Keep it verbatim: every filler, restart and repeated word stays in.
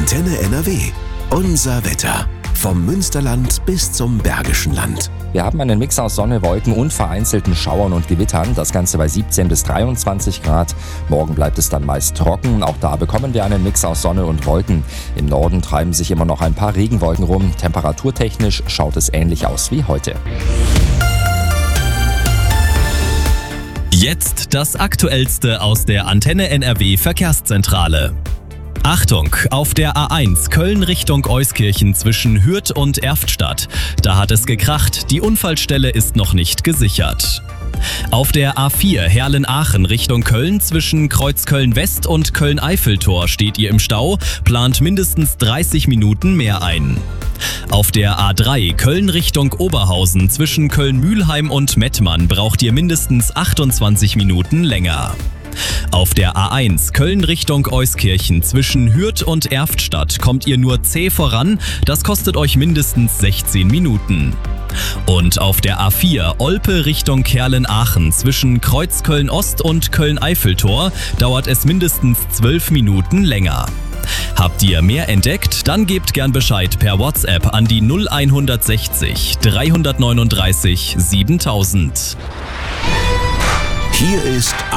Antenne N R W. Unser Wetter. Vom Münsterland bis zum Bergischen Land. Wir haben einen Mix aus Sonne, Wolken und vereinzelten Schauern und Gewittern. Das Ganze bei siebzehn bis dreiundzwanzig Grad. Morgen bleibt es dann meist trocken. Auch da bekommen wir einen Mix aus Sonne und Wolken. Im Norden treiben sich immer noch ein paar Regenwolken rum. Temperaturtechnisch schaut es ähnlich aus wie heute. Jetzt das Aktuellste aus der Antenne N R W Verkehrszentrale. Achtung, auf der A eins Köln Richtung Euskirchen zwischen Hürth und Erftstadt. Da hat es gekracht, die Unfallstelle ist noch nicht gesichert. Auf der A vier Herlen-Aachen Richtung Köln zwischen Kreuzköln-West und Köln-Eiffeltor steht ihr im Stau, plant mindestens dreißig Minuten mehr ein. Auf der A drei Köln Richtung Oberhausen zwischen Köln-Mühlheim und Mettmann braucht ihr mindestens achtundzwanzig Minuten länger. Auf der A eins Köln Richtung Euskirchen zwischen Hürth und Erftstadt kommt ihr nur zäh voran, das kostet euch mindestens sechzehn Minuten. Und auf der A vier Olpe Richtung Herlen-Aachen zwischen Kreuzköln-Ost und Köln-Eiffeltor dauert es mindestens zwölf Minuten länger. Habt ihr mehr entdeckt? Dann gebt gern Bescheid per WhatsApp an die null hundertsechzig dreihundertneununddreißig siebentausend. Hier ist